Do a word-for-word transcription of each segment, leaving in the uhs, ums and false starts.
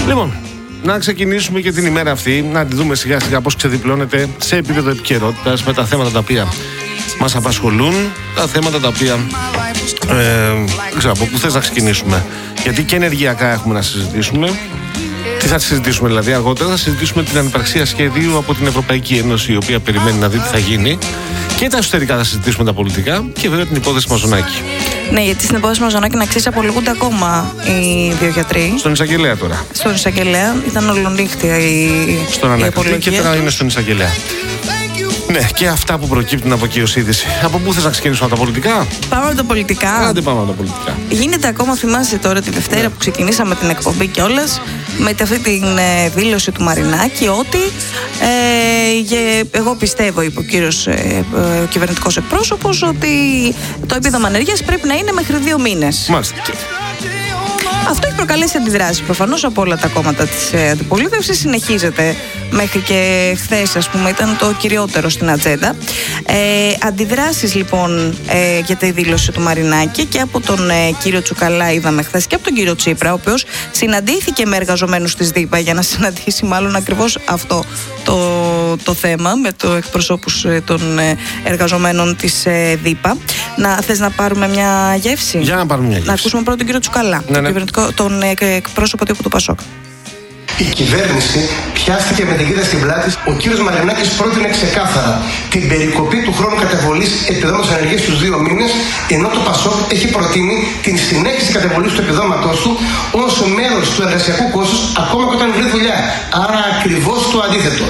Λοιπόν, να ξεκινήσουμε και την ημέρα αυτή, να τη δούμε σιγά σιγά πώς ξεδιπλώνεται σε επίπεδο επικαιρότητας με τα θέματα τα οποία μας απασχολούν, τα θέματα τα οποία ε, δεν ξέρω από πού θες να ξεκινήσουμε. Γιατί και ενεργειακά έχουμε να συζητήσουμε. Τι θα συζητήσουμε δηλαδή αργότερα? Θα συζητήσουμε την ανυπαρξία σχεδίου από την Ευρωπαϊκή Ένωση, η οποία περιμένει να δει τι θα γίνει. Και τα εσωτερικά θα συζητήσουμε, τα πολιτικά, και βέβαια την υπόθεση Μαζονάκη. Ναι, γιατί στην υπόθεση Μαζονάκη, να ξέρεις, απολογούνται ακόμα οι δύο γιατροί. Στον εισαγγελέα τώρα. Στον εισαγγελέα, ήταν ολονύχτια η, στον η απολογία. Και τώρα είναι στον εισαγγελέα. Ναι, και αυτά που προκύπτουν από εκεί ως είδηση. Από πού θες να ξεκινήσουμε, από τα πολιτικά? Πάμε από τα πολιτικά. Άντε, πάμε από τα πολιτικά. Γίνεται ακόμα, θυμάσαι τώρα τη Δευτέρα, ναι, που ξεκινήσαμε την εκπομπή κιόλας, με αυτή την ε, δήλωση του Μαρινάκη ότι ε, και εγώ πιστεύω, είπε ο κύριος ε, ε, κυβερνητικός εκπρόσωπος, ότι το επίδομα ανεργίας πρέπει να είναι μέχρι δύο μήνες. Μάλιστα. Αυτό έχει προκαλέσει αντιδράσεις προφανώς από όλα τα κόμματα της ε, αντιπολίτευσης. Συνεχίζεται μέχρι και χθες, ας πούμε, ήταν το κυριότερο στην ατζέντα. Ε, αντιδράσεις λοιπόν ε, για τη δήλωση του Μαρινάκη και από τον ε, κύριο Τσουκαλά είδαμε χθες, και από τον κύριο Τσίπρα, ο οποίος συναντήθηκε με εργαζομένους της ΔΥΠΑ για να συναντήσει μάλλον ακριβώς αυτό το, το θέμα με το εκπροσώπους ε, των ε, εργαζομένων της ε, ΔΥΠΑ. Να, θες να πάρουμε μια γεύση? Για να πάρουμε μια γεύση. Να ακούσουμε πρώτα τον κύριο Τσουκαλά, ναι, ναι. τον, τον ε, εκπρόσωπο τύπου του Πασόκ. Η κυβέρνηση πιάστηκε με την κοίτα στην πλάτη. Ο κύριος Μαρινάκης πρότεινε ξεκάθαρα την περικοπή του χρόνου καταβολής επιδόματος ανεργίας στους δύο μήνες, ενώ το Πασόκ έχει προτείνει την συνέχιση καταβολής του επιδόματος του ως μέρος του εργασιακού κόστους, ακόμα και όταν βρει δουλειά. Άρα ακριβώς το αντίθετο.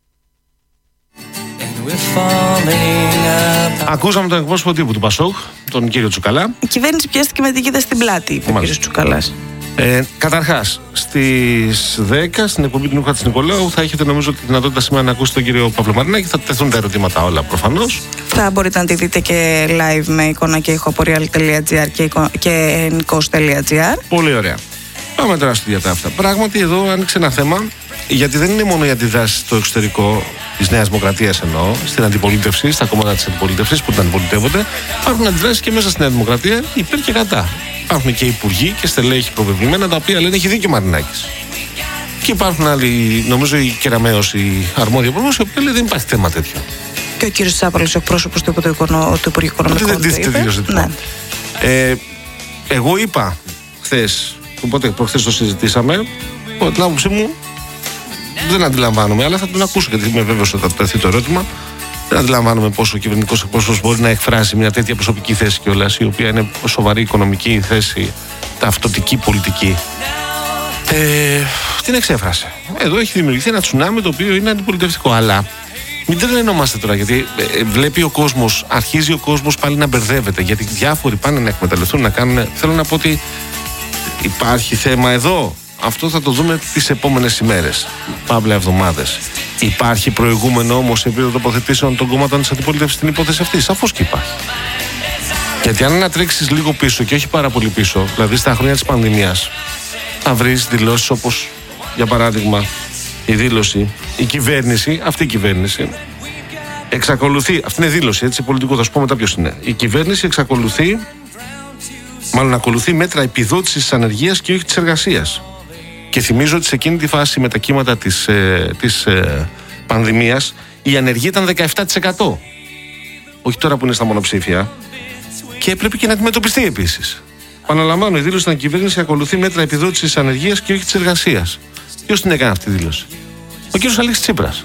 Ακούσαμε τον εκπρόσωπο τύπου του Πασόκ, τον κύριο Τσουκαλά. Η κυβέρνηση πιάστηκε με την κοίτα στην πλάτη, είπε ο κύριος Τσουκαλάς. Ε, καταρχάς, στις δέκα στην εκπομπή του Νούχα της Νικολάου θα έχετε νομίζω τη δυνατότητα σήμερα να ακούσετε τον κύριο Παύλο Μαρινάκη. Θα τεθούν τα ερωτήματα όλα προφανώς. Θα μπορείτε να τη δείτε και live με εικόνα και ήχο από real.gr και, και nikos.gr. Πολύ ωραία. Πάμε τώρα στη διατάφτα. Πράγματι, εδώ άνοιξε ένα θέμα, γιατί δεν είναι μόνο οι αντιδράσεις στο εξωτερικό της Νέας Δημοκρατίας, εννοώ, στην αντιπολίτευση, στα κόμματα της αντιπολίτευσης που την αντιπολιτεύονται. Υπάρχουν αντιδράσεις και μέσα στη Νέα Δημοκρατία υπέρ και κατά. Υπάρχουν και υπουργοί και στελέχη προβεβλημένα, τα οποία λένε έχει δίκιο ο Μαρινάκης. Και υπάρχουν άλλοι, νομίζω η Κεραμέως, η αρμόδια υπουργός, η οποία λέει δεν υπάρχει θέμα τέτοιο. Και ο κύριος Τσάπαλος, ο εκπρόσωπος του Υπουργείου Οικονομικών. Δεν τίθεται τέτοιο ζήτημα. Ε, εγώ είπα χθες, οπότε προχθές το συζητήσαμε, ότι την άποψή μου δεν αντιλαμβάνομαι, αλλά θα τον ακούσω γιατί είμαι βέβαιος ότι θα τεθεί το ερώτημα. Δεν αντιλαμβάνομαι πόσο ο κυβερνητικός εκπρόσωπος μπορεί να εκφράσει μια τέτοια προσωπική θέση κιόλας, η οποία είναι σοβαρή οικονομική θέση, ταυτοτική πολιτική. Ε, την εξέφρασε. Εδώ έχει δημιουργηθεί ένα τσουνάμι το οποίο είναι αντιπολιτευτικό. Αλλά μην τρελαινόμαστε τώρα, γιατί ε, βλέπει ο κόσμος, αρχίζει ο κόσμος πάλι να μπερδεύεται. Γιατί διάφοροι πάνε να εκμεταλλευτούν, να κάνουν. Θέλω να πω ότι υπάρχει θέμα εδώ. Αυτό θα το δούμε τις επόμενες ημέρες, παύλα εβδομάδες. Υπάρχει προηγούμενο όμως σε επίπεδο τοποθετήσεων των κομμάτων της αντιπολίτευσης στην υπόθεση αυτή? Σαφώς και υπάρχει. Γιατί αν ανατρέξεις λίγο πίσω, και όχι πάρα πολύ πίσω, δηλαδή στα χρόνια της πανδημίας, θα βρεις δηλώσεις όπως, για παράδειγμα, η δήλωση, η κυβέρνηση, αυτή η κυβέρνηση, εξακολουθεί, αυτή είναι δήλωση, έτσι, πολιτικού, θα σου πω μετά ποιος είναι. Η κυβέρνηση εξακολουθεί, μάλλον ακολουθεί μέτρα επιδότησης της ανεργίας και όχι της εργασίας. Και θυμίζω ότι σε εκείνη τη φάση με τα κύματα της, ε, της ε, πανδημίας η ανεργία ήταν δεκαεπτά τοις εκατό. Όχι τώρα που είναι στα μονοψήφια. Και πρέπει και να αντιμετωπιστεί επίσης. Παναλαμβάνω, η δήλωση στην κυβέρνηση ακολουθεί μέτρα επιδότησης της ανεργίας και όχι της εργασίας. Ποιος την έκανε αυτή τη δήλωση? Ο κύριος Αλέξης Τσίπρας.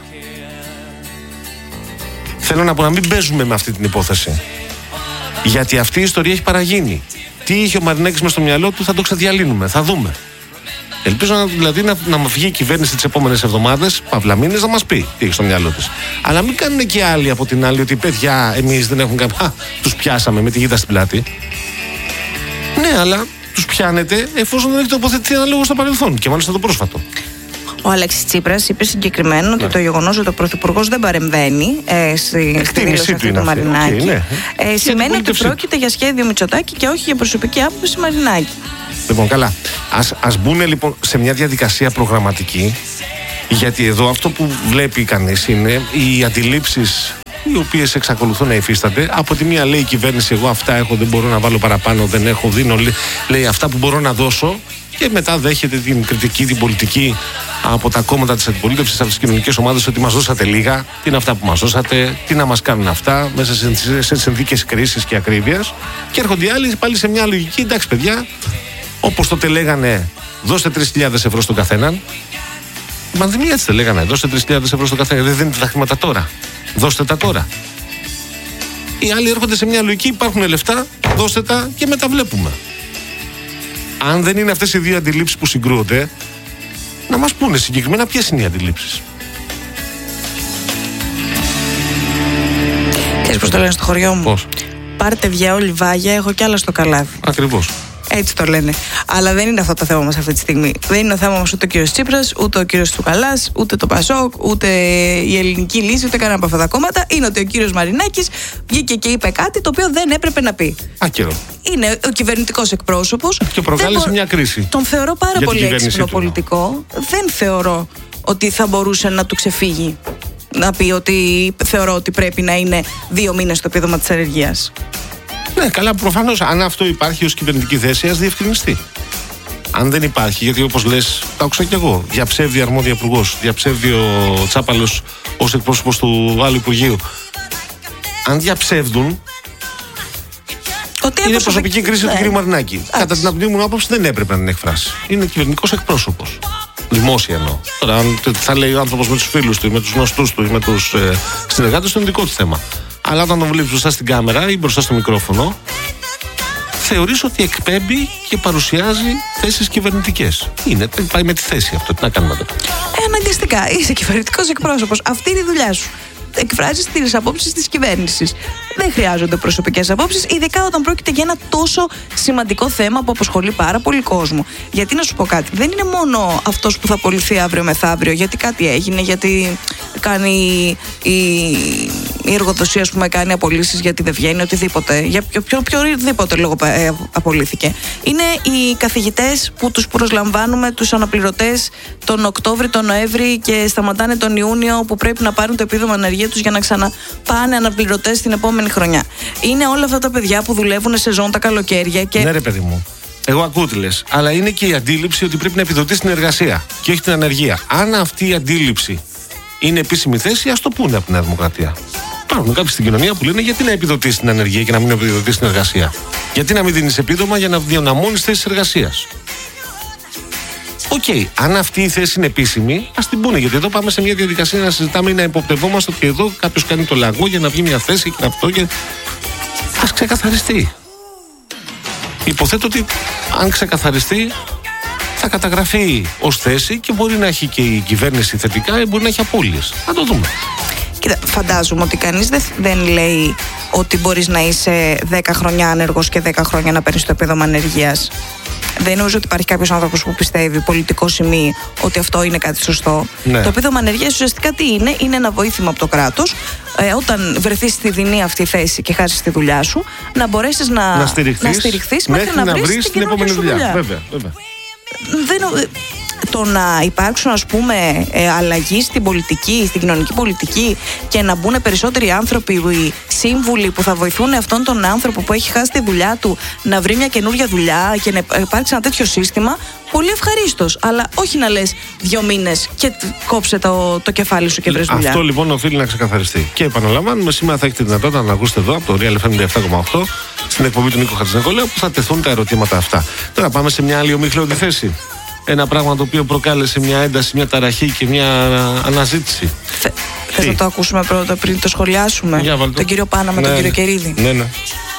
Θέλω να πω να μην παίζουμε με αυτή την υπόθεση. Γιατί αυτή η ιστορία έχει παραγίνει. Τι είχε ο Μαρινάκης μες στο μυαλό του θα το ξεδιαλύνουμε, θα δούμε. Ελπίζω να, δηλαδή να, να βγει η κυβέρνηση τις επόμενες εβδομάδες, παύλα μήνες, να μας πει τι έχει στο μυαλό της. Αλλά μην κάνουν και άλλοι από την άλλη ότι παιδιά, εμείς δεν έχουμε κάποιο. Α, τους πιάσαμε με τη γύτα στην πλάτη. Ναι, αλλά τους πιάνετε εφόσον δεν έχει τοποθετηθεί αναλόγως στο παρελθόν και μάλιστα το πρόσφατο. Ο Αλέξης Τσίπρας είπε συγκεκριμένα ότι ναι. το γεγονός ότι ο Πρωθυπουργός δεν παρεμβαίνει ε, στη, στη δήλωση αυτή του Μαρινάκη okay, ναι. ε, σημαίνει ότι πρόκειται για σχέδιο Μητσοτάκη και όχι για προσωπική άποψη Μαρινάκη. Λοιπόν, καλά. Ας, ας μπουν λοιπόν σε μια διαδικασία προγραμματική, γιατί εδώ αυτό που βλέπει κανείς είναι οι αντιλήψεις οι οποίες εξακολουθούν να υφίστανται. Από τη μία λέει η κυβέρνηση, εγώ αυτά έχω, δεν μπορώ να βάλω παραπάνω, δεν έχω, δίνω, λέει αυτά που μπορώ να δώσω Και μετά δέχεται την κριτική, την πολιτική από τα κόμματα της αντιπολίτευσης, από τις κοινωνικές ομάδες, ότι μας δώσατε λίγα, τι είναι αυτά που μας δώσατε, τι να μας κάνουν αυτά, μέσα σε συνθήκες κρίσης και ακρίβειας. Και έρχονται οι άλλοι πάλι σε μια λογική, εντάξει παιδιά, όπως τότε λέγανε, δώστε τρεις χιλιάδες ευρώ στον καθέναν. Η πανδημία έτσι δεν λέγανε, δώστε τρεις χιλιάδες ευρώ στον καθέναν, δεν δίνετε τα χρήματα τώρα. Δώστε τα τώρα. Οι άλλοι έρχονται σε μια λογική, υπάρχουν λεφτά, δώστε τα και μετά βλέπουμε. Αν δεν είναι αυτές οι δύο αντιλήψεις που συγκρούονται, να μας πούνε συγκεκριμένα ποιες είναι οι αντιλήψεις. Ξέρεις πώς το λένε στο χωριό μου? Πώς? Πάρτε βιά όλη βάγια, έχω κι άλλα στο καλάθι. Ακριβώς. Έτσι το λένε. Αλλά δεν είναι αυτό το θέμα μας αυτή τη στιγμή. Δεν είναι το θέμα μας ούτε ο κύριος Τσίπρας, ούτε ο κύριος Τσουκαλάς, ούτε το Πασόκ, ούτε η Ελληνική Λύση, ούτε κανένα από αυτά τα κόμματα. Είναι ότι ο κύριος Μαρινάκης βγήκε και είπε κάτι το οποίο δεν έπρεπε να πει. Άκυρο. Είναι ο κυβερνητικός εκπρόσωπος. Και προκάλεσε μπο... μια κρίση. Τον θεωρώ πάρα πολύ έξυπνο πολιτικό. Δεν θεωρώ ότι θα μπορούσε να του ξεφύγει να πει ότι θεωρώ ότι πρέπει να είναι δύο μήνες το επίδομα της ανεργίας. Ναι, καλά, προφανώς αν αυτό υπάρχει ως κυβερνητική θέση, ας διευκρινιστεί. Αν δεν υπάρχει, γιατί όπως λες, τα άκουσα κι εγώ, διαψεύδει αρμόδια υπουργός, διαψεύδει ο Τσάπαλος ως εκπρόσωπος του άλλου Υπουργείου. Αν διαψεύδουν, ότι είναι προσωπική κρίση ναι. του κ. Μαρινάκη. Άξι. Κατά την απλή μου άποψη δεν έπρεπε να την εκφράσει. Είναι κυβερνητικός εκπρόσωπος. Δημόσια εννοώ. Τώρα, αν θα λέει ο άνθρωπος με τους φίλους του, με τους γνωστούς του ή με τους ε, συνεργάτες του, είναι δικό του θέμα. Αλλά όταν τον βλέπει μπροστά στην κάμερα ή μπροστά στο μικρόφωνο, θεωρείς ότι εκπέμπει και παρουσιάζει θέσεις κυβερνητικές. Είναι, πάει με τη θέση αυτό. Τι να κάνουμε τώρα. Ε, αναγκαστικά. Είσαι κυβερνητικός εκπρόσωπος. Αυτή είναι η δουλειά σου. Εκφράζεις τις απόψεις της κυβέρνησης. Δεν χρειάζονται προσωπικές απόψεις, ειδικά όταν πρόκειται για ένα τόσο σημαντικό θέμα που απασχολεί πάρα πολύ κόσμο. Γιατί να σου πω κάτι, δεν είναι μόνο αυτός που θα απολυθεί αύριο μεθαύριο, γιατί κάτι έγινε, γιατί κάνει η, η εργοδοσία, ας πούμε, κάνει απολύσεις, γιατί δεν βγαίνει, οτιδήποτε. Για ποιο, ποιο, ποιο οτιδήποτε λόγο ε, απολύθηκε. Είναι οι καθηγητές που τους προσλαμβάνουμε, τους αναπληρωτές τον Οκτώβρη, τον Νοέμβρη και σταματάνε τον Ιούνιο, που πρέπει να πάρουν το επίδομα ανεργία τους για να ξαναπάνε αναπληρωτές την επόμενη χρονιά. Είναι όλα αυτά τα παιδιά που δουλεύουν σε ζώντα καλοκαίρια και... Ναι ρε παιδί μου, εγώ ακούω τι λες, αλλά είναι και η αντίληψη ότι πρέπει να επιδοτήσει την εργασία και όχι την ανεργία. Αν αυτή η αντίληψη είναι επίσημη θέση, ας το πούνε από την Νέα Δημοκρατία. Υπάρχουν κάποιοι στην κοινωνία που λένε γιατί να επιδοτήσει την ανεργία και να μην επιδοτήσει την εργασία. Γιατί να μην δίνεις επίδομα για να διοναμώνεις θέσεις εργασίας. Οκ, okay, αν αυτή η θέση είναι επίσημη, ας την πούνε. Γιατί εδώ πάμε σε μια διαδικασία να συζητάμε ή να υποπτευόμαστε ότι εδώ κάποιος κάνει το λαγό για να βγει μια θέση και αυτό. Και... ας ξεκαθαριστεί. Υποθέτω ότι αν ξεκαθαριστεί, θα καταγραφεί ως θέση και μπορεί να έχει και η κυβέρνηση θετικά ή μπορεί να έχει απώλειες. Θα το δούμε. Κοίτα, φαντάζομαι ότι κανείς δεν, δεν λέει ότι μπορείς να είσαι δέκα χρόνια άνεργος και δέκα χρόνια να παίρνεις το επίδομα ανεργίας. Δεν νομίζω ότι υπάρχει κάποιος άνθρωπος που πιστεύει, πολιτικό σημείο, ότι αυτό είναι κάτι σωστό. Ναι. Το επίδομα ανεργίας ουσιαστικά τι είναι? Είναι ένα βοήθημα από το κράτος, ε, όταν βρεθείς στη δεινή αυτή θέση και χάσεις τη δουλειά σου, να μπορέσεις να, να στηριχθείς, να στηριχθείς μέχρι μέχρι να, να βρεις την, την επόμενη δουλειά. δουλειά. Βέβαια, βέβαια. Δεν, το να υπάρξουν, ας πούμε, ε, αλλαγή στην πολιτική, στην κοινωνική πολιτική και να μπουν περισσότεροι άνθρωποι, σύμβουλοι που θα βοηθούν αυτόν τον άνθρωπο που έχει χάσει τη δουλειά του να βρει μια καινούργια δουλειά και να υπάρξει ένα τέτοιο σύστημα, πολύ ευχαρίστως. Αλλά όχι να λες δύο μήνες και κόψε το, το κεφάλι σου και βρες δουλειά. Αυτό λοιπόν οφείλει να ξεκαθαριστεί. Και επαναλαμβάνουμε, σήμερα θα έχετε τη δυνατότητα να ακούσετε εδώ από το Real εφ εμ επτά κόμμα οκτώ στην εκπομπή του Νίκο Χατζηνικολάου που θα τεθούν τα ερωτήματα αυτά. Τώρα πάμε σε μια άλλη ομίχλεονη θέση. Ένα πράγμα το οποίο προκάλεσε μια ένταση, μια ταραχή και μια αναζήτηση. Θε, θες να το ακούσουμε πρώτα πριν το σχολιάσουμε? Τον κύριο Πάνα με ναι, τον κύριο Κερίδη. Ναι, ναι.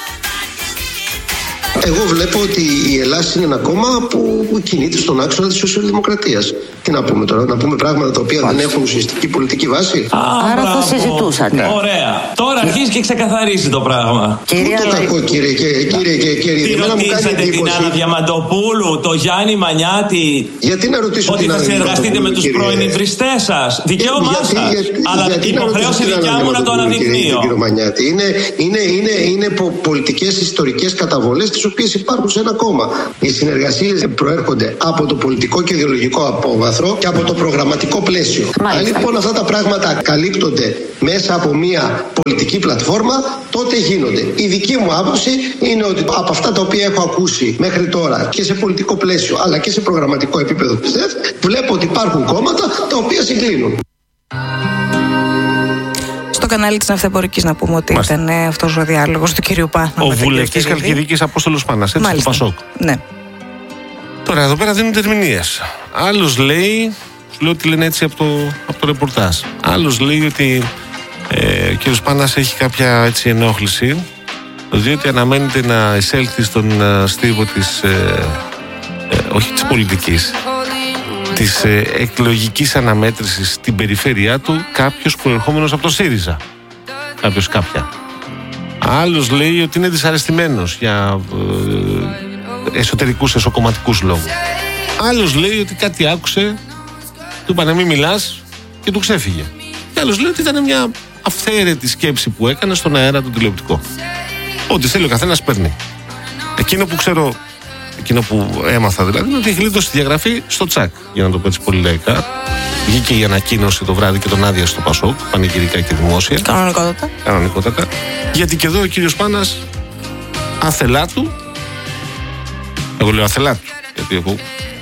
Εγώ βλέπω ότι η Ελλάδα είναι ένα κόμμα που, που κινείται στον άξονα της σοσιαλδημοκρατίας. Τι να πούμε τώρα, να πούμε πράγματα τα οποία δεν έχουν ουσιαστική πολιτική βάση. Α, άρα μπράβο. Θα συζητούσατε. Ναι. Ωραία. Τώρα αρχίζει και ξεκαθαρίζει το πράγμα. Κυρία Πού το κακό, κύριε και κύριε. Τι ρωτήσατε την Άννα Διαμαντοπούλου, το Γιάννη Μανιάτη, γιατί να ρωτήσω ότι θα συνεργαστείτε με τους πρώην ιδρυστές σας? Δικαίωμά σας. Αλλά την υποχρέωση δικιά μου να το αναδεικνύω. Είναι πολιτικές ιστορικές καταβολές τις τις οποίες υπάρχουν σε ένα κόμμα. Οι συνεργασίες προέρχονται από το πολιτικό και ιδεολογικό απόβαθρο και από το προγραμματικό πλαίσιο. Αν λοιπόν αυτά τα πράγματα καλύπτονται μέσα από μια πολιτική πλατφόρμα, τότε γίνονται. Η δική μου άποψη είναι ότι από αυτά τα οποία έχω ακούσει μέχρι τώρα και σε πολιτικό πλαίσιο αλλά και σε προγραμματικό επίπεδο της ΔΕΘ, βλέπω ότι υπάρχουν κόμματα τα οποία συγκλίνουν. Στο κανάλι της Ναυτεμπορικής να πούμε ότι Μάλιστα. ήταν ε, αυτός ο διάλογος του κυρίου Πάνα. Ο βουλευτής Χαλκιδικής Απόστολος Πάνας, έτσι, του Πασόκ. Ναι. Τώρα εδώ πέρα δίνουν ερμηνείες. Άλλος λέει, σου λέω ότι λένε έτσι από το, από το ρεπορτάζ. Άλλος λέει ότι ε, ο κύριος Πάνας έχει κάποια έτσι ενόχληση, διότι αναμένεται να εισέλθει στον ε, στίβο της, ε, ε, όχι της πολιτικής, της ε, εκλογικής αναμέτρησης στην περιφέρειά του κάποιος προερχόμενος από το ΣΥΡΙΖΑ. Κάποιος κάποια. Άλλος λέει ότι είναι δυσαρεστημένος για ε, εσωτερικούς, εσωκομματικούς λόγους. Άλλος λέει ότι κάτι άκουσε, του είπανε μη μιλάς και του ξέφυγε. Και άλλος λέει ότι ήταν μια αυθαίρετη σκέψη που έκανε στον αέρα του τηλεοπτικό. Ό,τι θέλει ο καθένας παίρνει. Εκείνο που ξέρω, εκείνο που έμαθα δηλαδή, είναι ότι έχει γλίτώσει τη διαγραφή στο τσακ, για να το πω έτσι πολύ λαϊκά. Βγήκε η ανακοίνωση το βράδυ και τον άδεια στο Πασόκ, πανηγυρικά και δημόσια. Κανονικότατα. Κανονικότατα. Γιατί και εδώ ο κύριος Πάνας, άθελά του, εγώ λέω άθελά του, γιατί έχω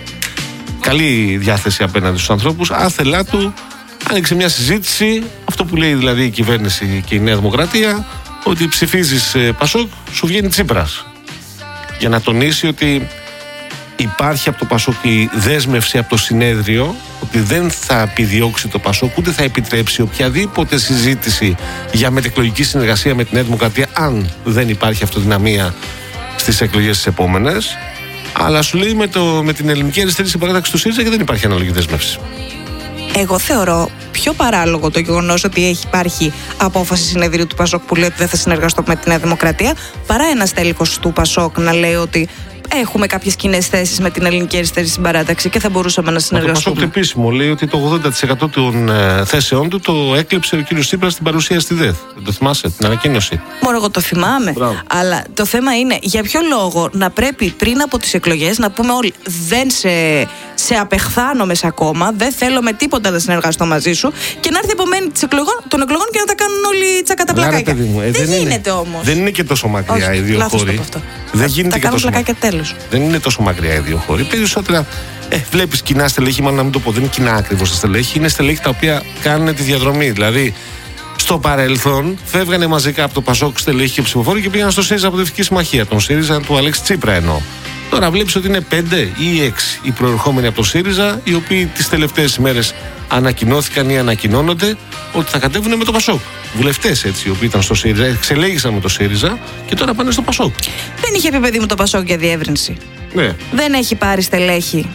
καλή διάθεση απέναντι στους ανθρώπους, άθελά του άνοιξε μια συζήτηση, αυτό που λέει δηλαδή η κυβέρνηση και η Νέα Δημοκρατία, ότι ψηφίζεις Πασόκ, σου βγαίνει Τσίπρας. Για να τονίσει ότι υπάρχει από το Πασόκ η δέσμευση από το συνέδριο ότι δεν θα επιδιώξει το Πασόκ ούτε θα επιτρέψει οποιαδήποτε συζήτηση για μετεκλογική συνεργασία με τη Νέα Δημοκρατία, αν δεν υπάρχει αυτοδυναμία στις εκλογές τις επόμενες. Αλλά σου λέει με, το, με την ελληνική αριστερή συμπαράταξη του ΣΥΡΙΖΑ και δεν υπάρχει ανάλογη δέσμευση. Εγώ θεωρώ πιο παράλογο το γεγονός ότι έχει υπάρχει απόφαση συνεδρίου του Πασόκ που λέει ότι δεν θα συνεργαστώ με τη Νέα Δημοκρατία, παρά ένας τέλικος του Πασόκ να λέει ότι έχουμε κάποιες κοινές θέσεις με την ελληνική αριστερή συμπαράταξη και θα μπορούσαμε να συνεργαστούμε. Το Πασόκ επίσημο λέει ότι το ογδόντα τοις εκατό των ε, θέσεών του το έκλειψε ο κύριος Τσίπρας στην παρουσία στη ΔΕΘ. Δεν το θυμάσαι, την ανακοίνωση? Μόνο εγώ το θυμάμαι. Μπράβο. Αλλά το θέμα είναι για ποιο λόγο να πρέπει πριν από τις εκλογές να πούμε όλοι δεν σε, σε απεχθάνομαι σε ακόμα, δεν θέλω με τίποτα να συνεργαστώ μαζί σου και να έρθει η επομένη των εκλογών και να τα κάνουν όλοι τσακαταπλακάκια. Ε, δεν δεν γίνεται όμως. Δεν είναι και τόσο μακριά. Όχι, οι δύο χώροι. Δεν γίνεται τα και τόσο μακριά. Τέλος. Δεν είναι τόσο μακριά οι δύο χώροι. Περισσότερα ε, βλέπεις κοινά στελέχη, μάλλον να μην το πω, δεν είναι κοινά ακριβώς τα στελέχη, είναι στελέχη τα οποία κάνουν τη διαδρομή. Δηλαδή, στο παρελθόν φεύγανε μαζικά από το Πασόκ στελέχη και ψηφοφόροι και πήγαν στο ΣΥΡΙΖΑ από τη Δυτική Συμμαχία. Τον ΣΥΡΙΖΑ του Αλέξη Τσίπρα εννοώ. Τώρα βλέπεις ότι είναι πέντε ή έξι οι προερχόμενοι από το ΣΥΡΙΖΑ, οι οποίοι τις τελευταίες ημέρες ανακοινώθηκαν ή ανακοινώνονται ότι θα κατέβουν με το Πασόκ. Βουλευτές έτσι, οι οποίοι ήταν στο ΣΥΡΙΖΑ, εξελέγησαν με το ΣΥΡΙΖΑ και τώρα πάνε στο Πασόκ. Δεν είχε πει παιδί μου το Πασόκ για διεύρυνση. Ναι. Δεν έχει πάρει στελέχη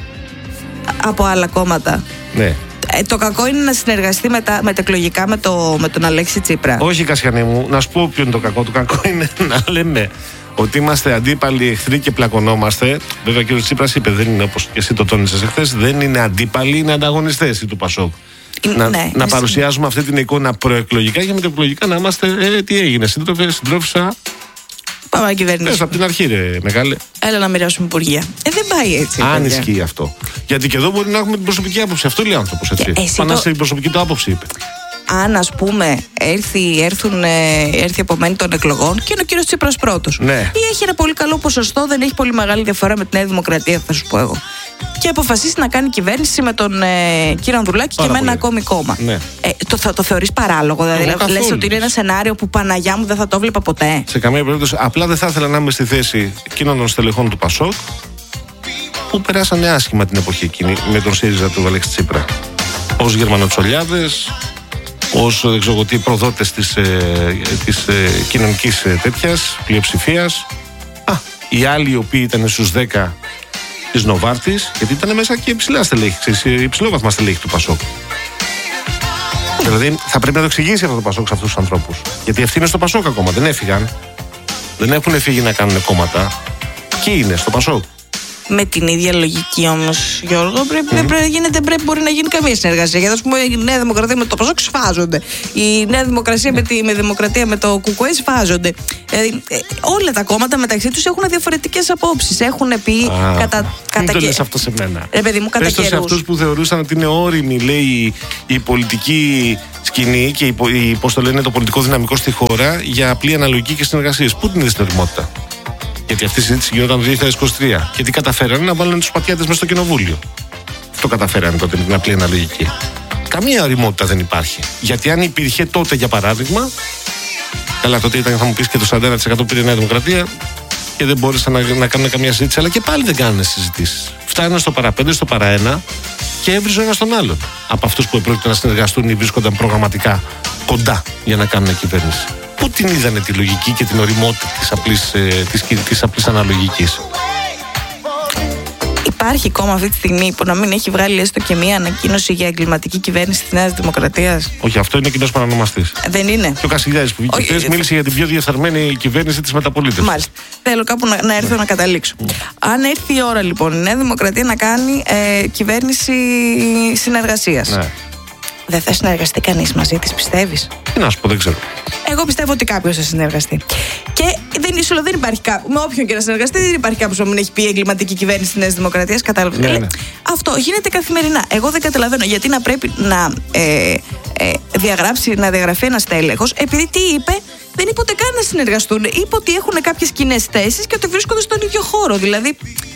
από άλλα κόμματα. Ναι. Ε, το κακό είναι να συνεργαστεί μετα, μετεκλογικά με, το, με τον Αλέξη Τσίπρα. Όχι, Κασιανή μου, να σου πω ποιο είναι το κακό. Το κακό είναι να λέμε ότι είμαστε αντίπαλοι, εχθροί και πλακωνόμαστε. Βέβαια, ο κ. Τσίπρας είπε, δεν είναι όπως και εσύ το τόνισες εχθές, δεν είναι αντίπαλοι, είναι ανταγωνιστές του Πασόκ. Είναι, να ναι, να παρουσιάζουμε αυτή την εικόνα προεκλογικά και μετεκλογικά να είμαστε. Ε, τι έγινε, σύντροφε, συντρόφισσα. Πάμε να κυβερνήσουμε. Πες από την αρχή, ρε μεγάλε. Έλα να μοιράσουμε υπουργεία. Ε, δεν πάει έτσι. Αν ισχύει αυτό. Γιατί και εδώ μπορεί να έχουμε την προσωπική άποψη. Αυτό λέει ο άνθρωπος έτσι. Πάνω το... στην προσωπική του άποψη, είπε. Αν ας πούμε έρθει, έρθουν, έρθει επομένη των εκλογών και είναι ο κύριος Τσίπρας πρώτος. Ναι. Ή έχει ένα πολύ καλό ποσοστό, δεν έχει πολύ μεγάλη διαφορά με τη Νέα Δημοκρατία, θα σου πω εγώ. Και αποφασίσει να κάνει κυβέρνηση με τον ε, κύριο Ανδρουλάκη και με ένα ακόμη κόμμα. Ναι. Ε, το, θα το θεωρείς παράλογο, δηλαδή λες ότι είναι ένα σενάριο που Παναγιά μου δεν θα το βλέπα ποτέ? Σε καμία περίπτωση. Απλά δεν θα ήθελα να είμαι στη θέση εκείνων των στελεχών του Πασόκ που περάσανε άσχημα την εποχή εκείνη με τον ΣΥΡΙΖΑ του Αλέξη Τσίπρα. Ως Γερμανοτσολιάδες, ως δεν ξέρω τι προδότες της, ε, της ε, κοινωνικής ε, τέτοιας πλειοψηφίας. Α, οι άλλοι οι οποίοι ήταν στους δέκα της Νοβάρτης, γιατί ήταν μέσα και υψηλά στελέχη, υψηλόβαθμα στελέχη του Πασόκ. Δηλαδή θα πρέπει να το εξηγήσει αυτό το Πασόκ σε αυτούς τους ανθρώπους. Γιατί αυτοί είναι στο Πασόκ ακόμα, δεν έφυγαν. Δεν έχουν φύγει να κάνουν κόμματα. Εκεί είναι, στο Πασόκ. Με την ίδια λογική όμως, Γιώργο, πρέπει, mm. δεν πρέπει, γίνεται, πρέπει, μπορεί να γίνει καμία συνεργασία. Γιατί, ας πούμε, η Νέα Δημοκρατία με το Πασόκ σφάζονται. Η Νέα Δημοκρατία mm. με, τη, με Δημοκρατία με το Κουκουέ σφάζονται. Ε, ε, όλα τα κόμματα μεταξύ τους έχουν διαφορετικές απόψεις. Έχουν πει ah, κατά, κατά μην το λες αυτό σε μένα. Ρε παιδί μου, κατά πες το σε αυτούς που θεωρούσαν ότι είναι όριμη, λέει, η, η πολιτική σκηνή και η, η, πώς το λένε, το πολιτικό δυναμικό στη χώρα για απλή αναλογική και συνεργασίες. Πού την είδες στην οριμότητα? Γιατί αυτή η συζήτηση γινόταν το δύο χιλιάδες είκοσι τρία. Γιατί καταφέρανε να βάλουν τους πατιάτες μέσα στο κοινοβούλιο. Αυτό καταφέρανε τότε με την απλή αναλογική. Καμία οριμότητα δεν υπάρχει. Γιατί αν υπήρχε τότε, για παράδειγμα. Καλά, τότε ήταν, θα μου πεις, και το σαράντα ένα τοις εκατό πήρε η Νέα Δημοκρατία και δεν μπόρεσαν να, να κάνουν καμία συζήτηση. Αλλά και πάλι δεν κάνουν συζητήσεις. Φτάναν στο παραπέντε, στο παραένα και έβριζαν ένα τον άλλον. Από αυτούς που επρόκειτο να συνεργαστούν ή βρίσκονταν προγραμματικά κοντά για να κάνουν κυβέρνηση. Πού την είδανε τη λογική και την οριμότητα της απλής, ε, της, της απλής αναλογικής? Υπάρχει κόμμα αυτή τη στιγμή που να μην έχει βγάλει έστω και μία ανακοίνωση για εγκληματική κυβέρνηση της Νέας Δημοκρατίας? Όχι, αυτό είναι κοινός παρανομαστής. Δεν είναι. Και ο Κασιλιάδης που βγήκε χθες μίλησε για την πιο διεφθαρμένη κυβέρνηση της μεταπολίτευσης. Μάλιστα. Θέλω κάπου να, να έρθω να καταλήξω. Mm. Αν έρθει η ώρα λοιπόν η Νέα Δημοκρατία να κάνει ε, κυβέρνηση συνεργασίας, ναι, δεν θα συνεργαστεί κανείς μαζί της, πιστεύεις? Τι να σου πω, δεν ξέρω. Εγώ πιστεύω ότι κάποιος θα συνεργαστεί. Και δεν, σου λέω, δεν υπάρχει κάποιο. Με όποιον και να συνεργαστεί, δεν υπάρχει κάποιος που μην έχει πει εγκληματική κυβέρνηση της Νέας Δημοκρατίας. Κατάλαβε. Ναι, ναι. Αυτό γίνεται καθημερινά. Εγώ δεν καταλαβαίνω γιατί να πρέπει να, ε, ε, διαγράψει, να διαγραφεί ένας τέλεχος, επειδή τι είπε? Δεν είπε ούτε καν να συνεργαστούν. Είπε ότι έχουν κάποιες κοινές θέσεις και ότι βρίσκονται στον ίδιο χώρο. Δηλαδή.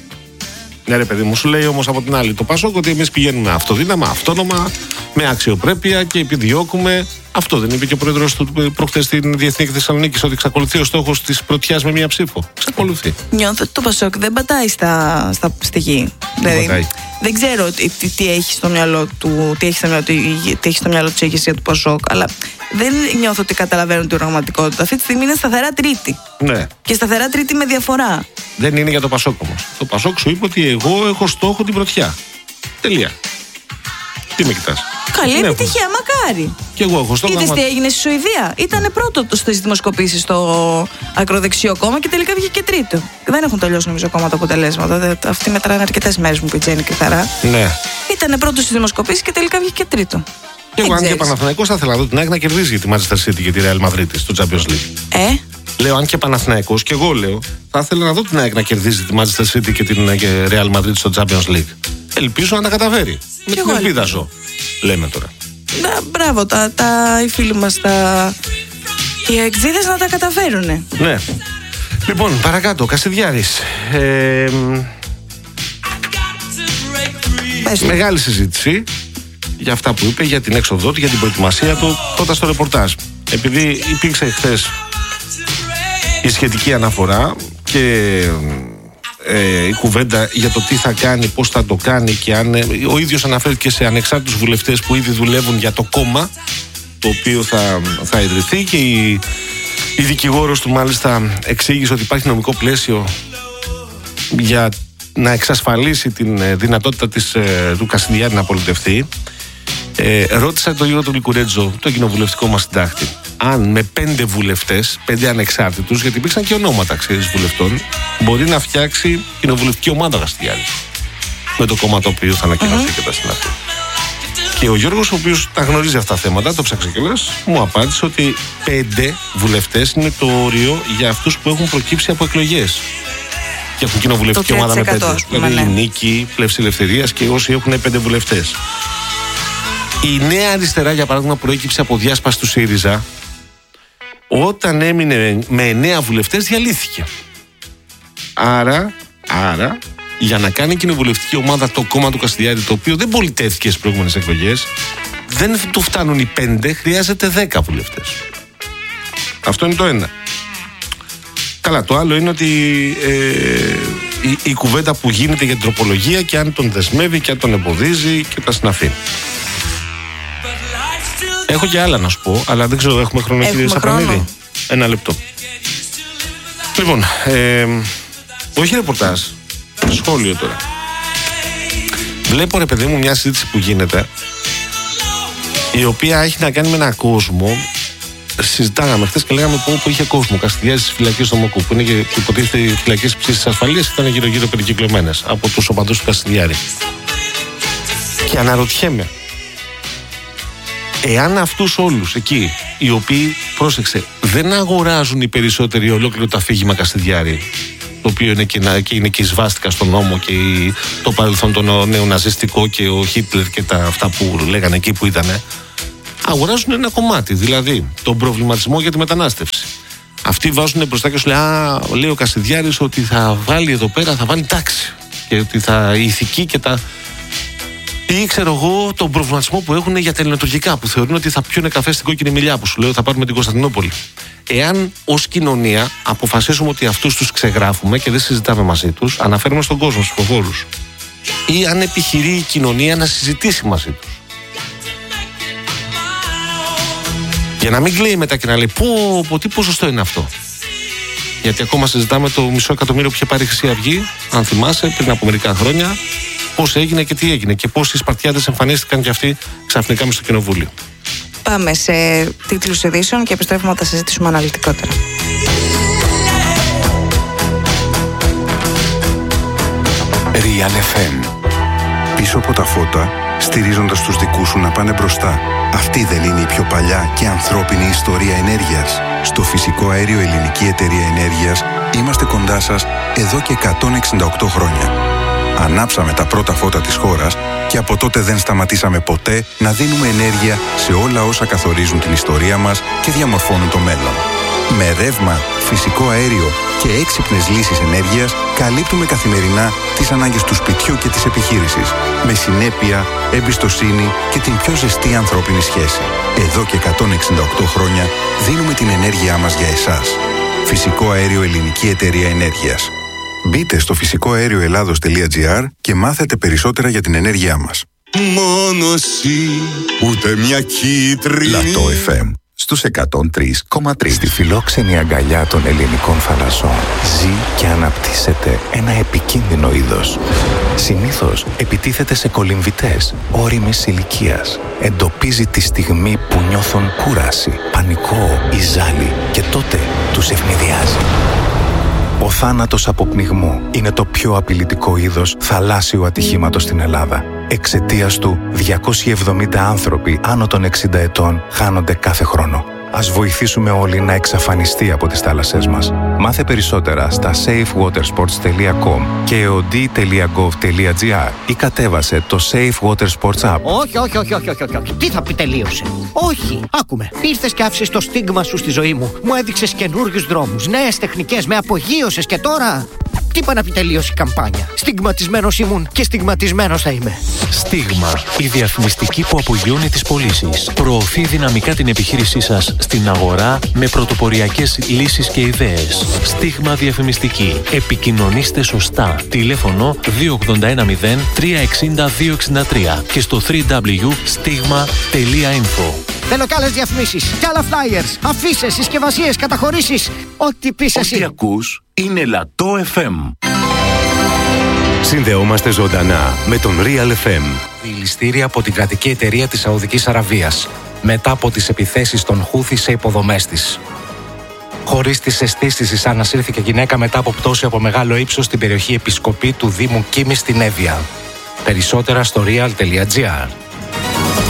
Ναι, ρε παιδί μου, σου λέει όμως από την άλλη το Πασόκ ότι εμείς πηγαίνουμε αυτοδύναμα, αυτόνομα, με αξιοπρέπεια και επιδιώκουμε. Αυτό δεν είπε και ο πρόεδρος του προχθές στην Διεθνή Θεσσαλονίκη, ότι εξακολουθεί ο στόχος της πρωτιάς με μία ψήφο? Εξακολουθεί. Νιώθω ότι το Πασόκ δεν πατάει στα, στα, στη γη. Δηλαδή, δεν ξέρω τι, τι, τι έχει στο μυαλό του, τι έχει στο μυαλό, τι, τι έχει στο μυαλό της ηγεσίας του Πασόκ, αλλά δεν νιώθω ότι καταλαβαίνουν την πραγματικότητα. Αυτή τη στιγμή είναι σταθερά τρίτη. Ναι. Και σταθερά τρίτη με διαφορά. Δεν είναι για το Πασόκ όμως. Το Πασόκ σου είπε ότι εγώ έχω στόχο την πρωτιά. Τελεία. Τι με κοιτάς? Καλή ναι, επιτυχία, μακάρι. Και εγώ έχω στόχο. Είδες τι έγινε στη Σουηδία? Ήτανε πρώτο στις δημοσκοπήσεις στο ακροδεξιό κόμμα και τελικά βγήκε και τρίτο. Δεν έχουν τελειώσει νομίζω ακόμα τα αποτελέσματα. Αυτοί μετράνε αρκετές μέρες, μου πει η Τζέννη Κρυθαρά. Ναι. Ήτανε πρώτο στις δημοσκοπήσεις και τελικά βγήκε και τρίτο. Και εγώ, αν και Παναθηναϊκός, θα ήθελα να δω την ΑΕΚ να κερδίζει για τη Manchester City και τη Real Madrid στο Champions League. Ε? Λέω, αν και Παναθηναϊκός, και εγώ λέω, θα ήθελα να δω την ΑΕΚ να κερδίζει τη Manchester City και την Real Madrid στο Champions League. Ελπίζω να τα καταφέρει. Με την ελπίδα ζω. Λέμε τώρα. Να, μπράβο, τα, τα, οι φίλοι μας, τα, οι εξήδες να τα καταφέρουνε. Ναι. Λοιπόν, παρακάτω, Κασιδιάρης. Ε, μεγάλη συζήτηση για αυτά που είπε, για την έξοδό του, για την προετοιμασία του. Πρώτα στο ρεπορτάζ. Επειδή υπήρξε χθες η σχετική αναφορά και ε, η κουβέντα για το τι θα κάνει, πώς θα το κάνει, και αν, ε, ο ίδιος αναφέρθηκε σε ανεξάρτητους βουλευτές που ήδη δουλεύουν για το κόμμα το οποίο θα, θα ιδρυθεί, και η, η δικηγόρος του μάλιστα εξήγησε ότι υπάρχει νομικό πλαίσιο για να εξασφαλίσει την δυνατότητα της, ε, του Κασιδιάρη να πολιτευτεί. Ε, ρώτησα τον Γιώργο τον Λικουρέτζο, το κοινοβουλευτικό μας συντάκτη, αν με πέντε βουλευτές, πέντε ανεξάρτητους, γιατί υπήρξαν και ονόματα, ξέρεις, βουλευτών, μπορεί να φτιάξει κοινοβουλευτική ομάδα Κασιδιάρη με το κόμμα το οποίο θα ανακοινωθεί mm-hmm. και τα συναφή. Και ο Γιώργος, ο οποίος τα γνωρίζει αυτά τα θέματα, το ψάξε κιόλας, μου απάντησε ότι πέντε βουλευτές είναι το όριο για αυτούς που έχουν προκύψει από εκλογές και έχουν κοινοβουλευτική ομάδα με πέντε. Δηλαδή η Νίκη, Πλεύση Ελευθερίας και όσοι έχουν πέντε βουλευτές. Η Νέα Αριστερά, για παράδειγμα, προέκυψε από διάσπαση του ΣΥΡΙΖΑ. Όταν έμεινε με εννέα βουλευτές, διαλύθηκε. Άρα, άρα, για να κάνει κοινοβουλευτική ομάδα το κόμμα του Κασιδιάρη, το οποίο δεν πολιτεύτηκε στις προηγούμενες εκλογές, δεν του φτάνουν οι πέντε, χρειάζεται δέκα βουλευτές. Αυτό είναι το ένα. Καλά, το άλλο είναι ότι ε, η, η κουβέντα που γίνεται για την τροπολογία και αν τον δεσμεύει και αν τον εμποδίζει και τα συναφή. Έχω και άλλα να σου πω, αλλά δεν ξέρω, έχουμε χρόνο, κύριε Σαπρανίδη? Ένα λεπτό. Λοιπόν, ε, όχι ρεπορτάζ, σχόλιο τώρα. Βλέπω, ρε παιδί μου, μια συζήτηση που γίνεται, η οποία έχει να κάνει με έναν κόσμο συζητάγαμε χθες και λέγαμε που είχε κόσμο. Καστιδιάζει στις φυλακές του Μοκού, που είναι και υποτίθεται οι φυλακές υψής ασφαλείας, ήταν γύρω-γύρω περικυκλωμένες από τους οπαδούς του Καστιδιάρη. Και αναρωτιέμαι, εάν αυτούς όλους εκεί, οι οποίοι, πρόσεξε, δεν αγοράζουν οι περισσότεροι ολόκληρο το αφήγημα Καστιδιάρη, το οποίο είναι και, και είναι και η σβάστηκα στον νόμο και η, το παρελθόν το νεοναζιστικό και ο Χίτλερ και τα, αυτά που λέγανε εκεί που ήτανε, αγοράζουν ένα κομμάτι, δηλαδή τον προβληματισμό για τη μετανάστευση. Αυτοί βάζουν μπροστά και σου λέει, α, λέει ο Καστιδιάρης ότι θα βάλει εδώ πέρα, θα βάλει τάξη και ότι θα η ηθική και τα... Ή ξέρω εγώ τον προβληματισμό που έχουν για τα ελληνοτουρκικά, που θεωρούν ότι θα πιούνε καφέ στην κόκκινη μιλιά, που σου λέω θα πάρουμε την Κωνσταντινούπολη. Εάν ως κοινωνία αποφασίσουμε ότι αυτούς τους ξεγράφουμε και δεν συζητάμε μαζί τους, αναφέρουμε στον κόσμο, στους ψηφοφόρους, ή αν επιχειρεί η κοινωνία να συζητήσει μαζί τους. Για να μην κλαίει μετά και να λέει πω, πω τι ποσοστό είναι αυτό. Γιατί ακόμα συζητάμε το μισό εκατομμύριο που είχε πάρει η Χρυσή Αυγή, αν θυμάσαι, πριν από μερικά χρόνια. Πώς έγινε και τι έγινε και πώς οι Σπαρτιάτες εμφανίστηκαν και αυτοί ξαφνικά μες στο κοινοβούλιο. Πάμε σε τίτλους ειδήσεων και επιστρέφουμε να τα συζητήσουμε αναλυτικότερα. Real εφ εμ. Πίσω από τα φώτα, στηρίζοντας τους δικούς σου να πάνε μπροστά. Αυτή δεν είναι η πιο παλιά και ανθρώπινη ιστορία ενέργειας? Στο φυσικό αέριο Ελληνική Εταιρεία Ενέργειας είμαστε κοντά σας εδώ και εκατόν εξήντα οκτώ χρόνια. Ανάψαμε τα πρώτα φώτα της χώρας και από τότε δεν σταματήσαμε ποτέ να δίνουμε ενέργεια σε όλα όσα καθορίζουν την ιστορία μας και διαμορφώνουν το μέλλον. Με ρεύμα, φυσικό αέριο και έξυπνες λύσεις ενέργειας καλύπτουμε καθημερινά τις ανάγκες του σπιτιού και της επιχείρησης, με συνέπεια, εμπιστοσύνη και την πιο ζεστή ανθρώπινη σχέση. Εδώ και εκατόν εξήντα οκτώ χρόνια δίνουμε την ενέργειά μας για εσάς. Φυσικό αέριο Ελληνική Εταιρεία Ενέργειας. Μπείτε στο φυσικό αέριο ελλάδος τελεία τζι άρ και μάθετε περισσότερα για την ενέργειά μας. Μόνο εσύ, ούτε μια κίτρινη. Λατό εφ εμ στους εκατόν τρία κόμμα τρία. Στη φιλόξενη αγκαλιά των ελληνικών θαλασσών ζει και αναπτύσσεται ένα επικίνδυνο είδος. Συνήθως επιτίθεται σε κολυμβητές όριμης ηλικίας. Εντοπίζει τη στιγμή που νιώθουν κούραση, πανικό ή ζάλι και τότε τους ευνηδιάζει. Ο θάνατος από πνιγμό είναι το πιο απειλητικό είδος θαλάσσιου ατυχήματος στην Ελλάδα. Εξαιτίας του, διακόσιοι εβδομήντα άνθρωποι άνω των εξήντα ετών χάνονται κάθε χρόνο. Ας βοηθήσουμε όλοι να εξαφανιστεί από τις θάλασσές μας. Μάθε περισσότερα στα safe water sports τελεία com και e o d τελεία gov τελεία g r ή κατέβασε το Safe Water Sports App. Όχι, όχι, όχι, όχι, όχι, όχι. Τι θα πει τελείωσε? Όχι, άκουμε. Ήρθες και άφησες το στίγμα σου στη ζωή μου. Μου έδειξες καινούριους δρόμους, νέες τεχνικές, με απογείωσες και τώρα... Τι είπα να πει τελείωσε η καμπάνια? Στιγματισμένος ήμουν και στιγματισμένος θα είμαι. Στίγμα. Η διαφημιστική που απογειώνει τις πωλήσεις. Προωθεί δυναμικά την επιχείρησή σας στην αγορά με πρωτοποριακές λύσεις και ιδέες. Στίγμα διαφημιστική. Επικοινωνήστε σωστά. Τηλέφωνο δύο ογδόντα ένα μηδέν τρία εξήντα δύο εξήντα τρία και στο double-u double-u double-u τελεία stigma τελεία info. Θέλω κι άλλες διαφημίσεις, κι άλλα flyers, αφίσες, συσκευασίες, καταχωρήσεις. Ό,τι πεις εσύ. Ό,τι ακούς είναι Λατό εφ εμ. Συνδεόμαστε ζωντανά με τον Real εφ εμ. Δηληστήρια από την κρατική εταιρεία της Σαουδικής Αραβίας μετά από τις επιθέσεις των Χούθη σε υποδομές της. Χωρίς τις αισθήσεις της, ανασύρθηκε γυναίκα μετά από πτώση από μεγάλο ύψος στην περιοχή Επισκοπή του Δήμου Κίμη στην Εύβοια. Περισσότερα στο real τελεία gr.